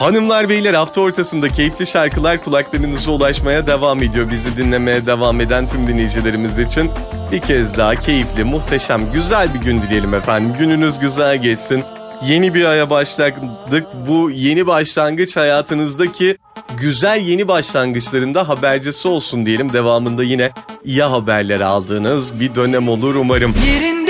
Hanımlar beyler, hafta ortasında keyifli şarkılar kulaklarınıza ulaşmaya devam ediyor. Bizi dinlemeye devam eden tüm dinleyicilerimiz için bir kez daha keyifli, muhteşem, güzel bir gün dileyelim efendim. Gününüz güzel geçsin. Yeni bir aya başladık. Bu yeni başlangıç hayatınızdaki güzel yeni başlangıçlarında habercisi olsun diyelim. Devamında yine iyi haberler aldığınız bir dönem olur umarım. Yerinde